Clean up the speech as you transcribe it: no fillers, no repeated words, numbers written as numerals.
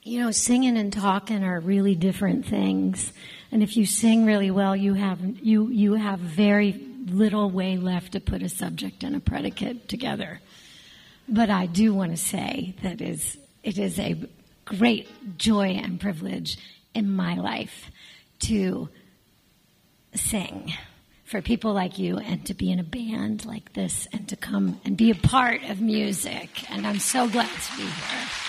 Singing and talking are really different things. And if you sing really well, you have very little way left to put a subject and a predicate together. But I do want to say that it is a great joy and privilege in my life to sing for people like you and to be in a band like this and to come and be a part of music. And I'm so glad to be here.